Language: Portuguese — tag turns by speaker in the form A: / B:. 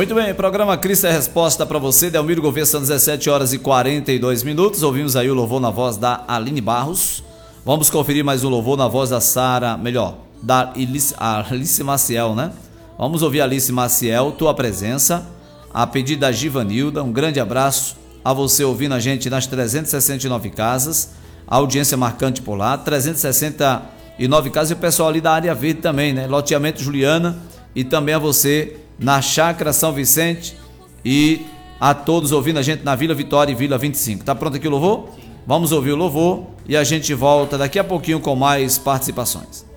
A: Muito bem, programa Cristo é Resposta para você, Delmiro Gouveia, são 17 horas e 42 minutos. Ouvimos aí o louvor na voz da Aline Barros. Vamos conferir mais um louvor na voz da Sara, melhor, da Alice Maciel, né? Vamos ouvir Alice Maciel, Tua Presença, a pedido da Givanilda. Um grande abraço a você ouvindo a gente nas 369 casas, a audiência marcante por lá, 369 casas, e o pessoal ali da área verde também, né? Loteamento Juliana, e também a você na Chácara São Vicente e a todos ouvindo a gente na Vila Vitória e Vila 25. Tá pronto aqui o louvor? Vamos ouvir o louvor e a gente volta daqui a pouquinho com mais participações.